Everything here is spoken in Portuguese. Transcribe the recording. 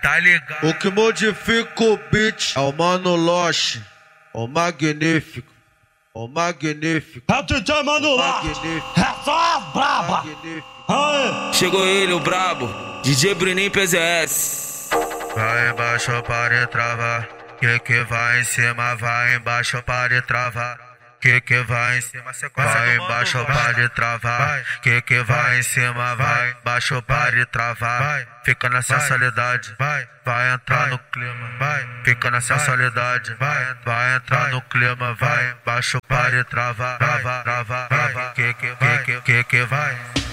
tá ligado? O que modifica o beat é o Mano Loche, o magnífico, o magnífico. É o DJ Mano Loche, é só as braba. Aê. Chegou ele, o brabo, DJ Bruninho PZS. Vai embaixo para travar, que vai em cima, vai embaixo para travar. Que vai em cima, vai embaixo para travar. Que vai em cima, vai embaixo para travar. Fica na sensualidade, vai entrar no clima, fica na sensualidade, vai entrar no clima, vai embaixo para travar, que vai.